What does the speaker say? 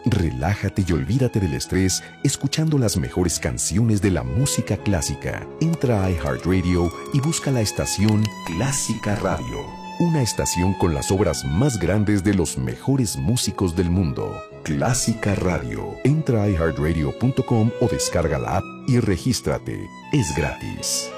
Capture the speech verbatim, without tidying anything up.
Relájate y olvídate del estrés escuchando las mejores canciones de la música clásica. Entra a iHeartRadio y busca la estación Clásica Radio. Una estación con las obras más grandes de los mejores músicos del mundo. Clásica Radio. Entra a i heart radio punto com o descarga la app y regístrate. Es gratis.